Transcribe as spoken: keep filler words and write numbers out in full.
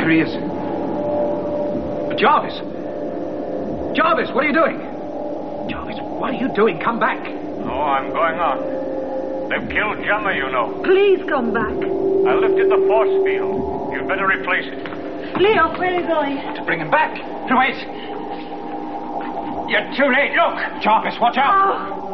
There he is. Jarvis! Jarvis, what are you doing? Jarvis, what are you doing? Come back. Oh, I'm going on. They've killed Gemma, you know. Please come back. I lifted the force field. You'd better replace it. Leo, where are you going? To bring him back. Wait. You're too late. Look. Jarvis, watch out. Oh.